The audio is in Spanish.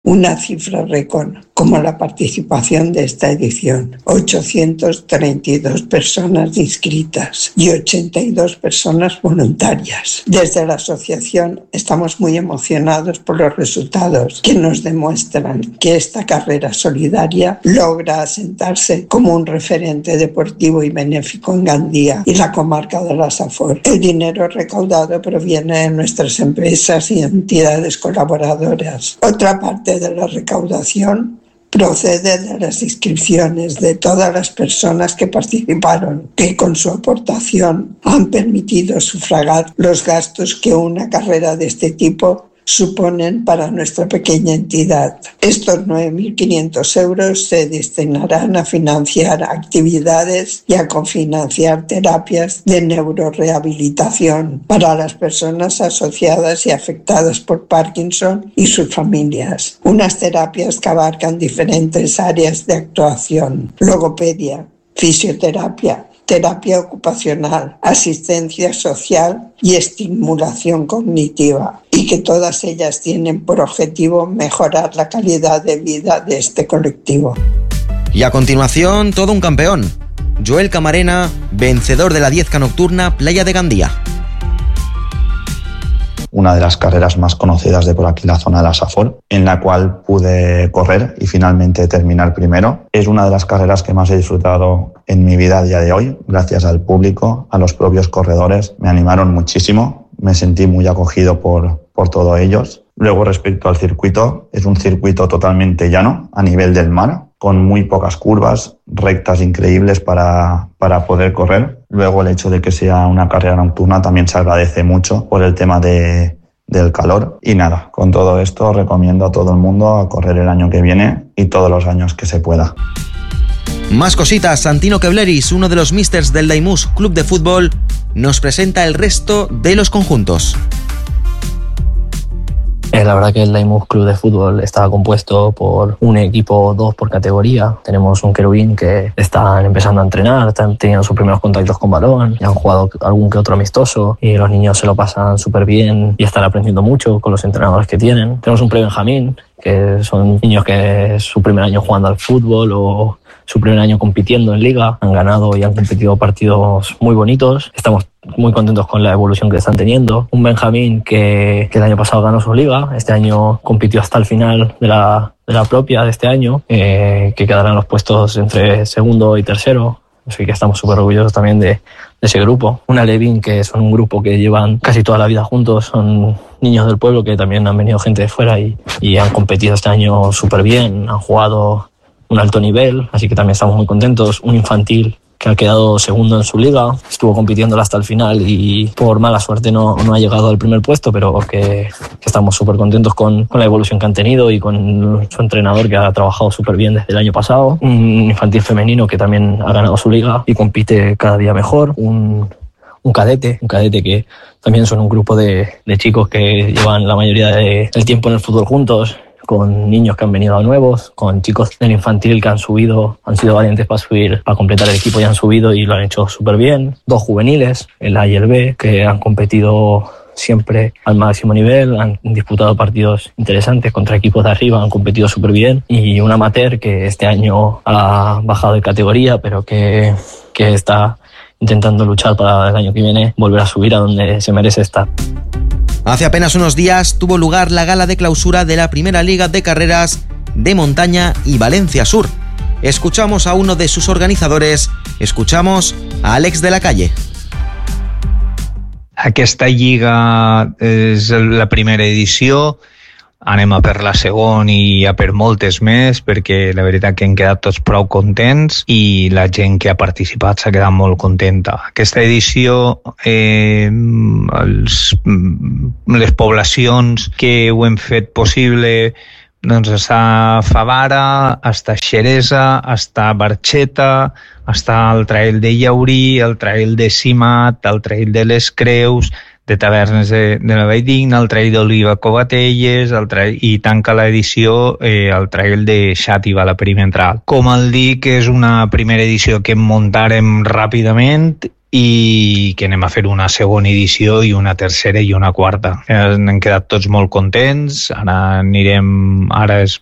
Una cifra récord, como la participación de esta edición. 832 personas inscritas y 82 personas voluntarias. Desde la asociación estamos muy emocionados por los resultados que nos demuestran que esta carrera solidaria logra asentarse como un referente deportivo y benéfico en Gandía y la comarca de la Safor. El dinero recaudado proviene de nuestras empresas y entidades colaboradoras. Otra parte de la recaudación procede de las inscripciones de todas las personas que participaron, que con su aportación han permitido sufragar los gastos que una carrera de este tipo suponen para nuestra pequeña entidad. Estos 9.500 euros se destinarán a financiar actividades y a cofinanciar terapias de neurorehabilitación para las personas asociadas y afectadas por Parkinson y sus familias. Unas terapias que abarcan diferentes áreas de actuación: logopedia, fisioterapia, terapia ocupacional, asistencia social y estimulación cognitiva, y que todas ellas tienen por objetivo mejorar la calidad de vida de este colectivo. Y a continuación, todo un campeón. Joel Camarena, vencedor de la 10K nocturna Playa de Gandía. Una de las carreras más conocidas de por aquí, la zona de la Safor, en la cual pude correr y finalmente terminar primero. Es una de las carreras que más he disfrutado en mi vida a día de hoy, gracias al público, a los propios corredores. Me animaron muchísimo, me sentí muy acogido por todos ellos. Luego, respecto al circuito, es un circuito totalmente llano, a nivel del mar, con muy pocas curvas, rectas increíbles para poder correr. Luego, el hecho de que sea una carrera nocturna también se agradece mucho por el tema del calor. Y nada, con todo esto recomiendo a todo el mundo a correr el año que viene y todos los años que se pueda. Más cositas. Santino Kebleris, uno de los místers del Daimús Club de Fútbol, nos presenta el resto de los conjuntos. La verdad que el Daimús Club de Fútbol está compuesto por un equipo 2 por categoría. Tenemos un querubín que están empezando a entrenar, están teniendo sus primeros contactos con balón, y han jugado algún que otro amistoso y los niños se lo pasan súper bien y están aprendiendo mucho con los entrenadores que tienen. Tenemos un pre-benjamín, que son niños que es su primer año jugando al fútbol o su primer año compitiendo en liga. Han ganado y han competido partidos muy bonitos. Estamos muy contentos con la evolución que están teniendo. Un Benjamín que el año pasado ganó su liga, este año compitió hasta el final de la propia de este año, que quedarán los puestos entre segundo y tercero. Así que estamos súper orgullosos también de ese grupo. Un Alevín, que son un grupo que llevan casi toda la vida juntos, son niños del pueblo que también han venido gente de fuera y han competido este año súper bien, han jugado un alto nivel, así que también estamos muy contentos. Un infantil que ha quedado segundo en su liga, estuvo compitiendo hasta el final y por mala suerte no ha llegado al primer puesto, pero que estamos súper contentos con la evolución que han tenido y con su entrenador, que ha trabajado súper bien desde el año pasado. Un infantil femenino que también ha ganado su liga y compite cada día mejor. Un cadete que también son un grupo de chicos que llevan la mayoría del tiempo en el fútbol juntos, con niños que han venido nuevos, con chicos del infantil que han subido, han sido valientes para subir, para completar el equipo, y han subido y lo han hecho súper bien. 2 juveniles, el A y el B, que han competido siempre al máximo nivel, han disputado partidos interesantes contra equipos de arriba, han competido súper bien. Y un amateur que este año ha bajado de categoría, pero que está intentando luchar para el año que viene volver a subir a donde se merece estar. Hace apenas unos días tuvo lugar la gala de clausura de la Primera Liga de Carreras de Montaña y Valencia Sur. Escuchamos a uno de sus organizadores, escuchamos a Àlex de la Calle. Aquesta lliga és la primera edició, anem a per la segona i a per moltes més, perquè la veritat que hem quedat tots prou contents i la gent que ha participat s'ha quedat molt contenta. Aquesta edició, les poblacions que ho hem fet possible, doncs està Favara, està Xeresa, està Barxeta, està el trail de Llaurí, el trail de Simat, el trail de les Creus, de Tavernes de la Valldigna, el trail d'Oliva Covatelles, i tanca l'edició el trail de Xàtiva, la perimetral. Com el dic, és una primera edició que muntarem ràpidament i que anem a fer una segona edició i una tercera i una quarta. N'hem quedat tots molt contents, ara